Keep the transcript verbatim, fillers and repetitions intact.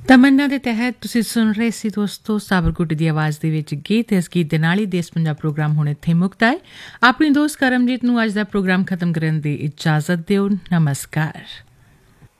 ਤਮੰਨਾ ਦੇ ਤਹਿਤ ਤੁਸੀਂ ਸੁਣ ਰਹੇ ਸੀ ਦੋਸਤੋ ਸਾਬਰਕੁਟ ਦੀ ਆਵਾਜ਼ ਦੇ ਵਿੱਚ ਗੀਤ। ਇਸ ਗੀਤ ਦੇ ਨਾਲ ਹੀ ਦੇਸ਼ ਪੰਜਾਬ ਪ੍ਰੋਗਰਾਮ ਹੁਣ ਇੱਥੇ ਮੁਕਤਾ ਹੈ। ਆਪਣੀ ਦੋਸਤ ਕਰਮਜੀਤ ਨੂੰ ਅੱਜ ਦਾ ਪ੍ਰੋਗਰਾਮ ਖਤਮ ਕਰਨ ਦੀ ਇਜਾਜ਼ਤ ਦਿਓ। ਨਮਸਕਾਰ।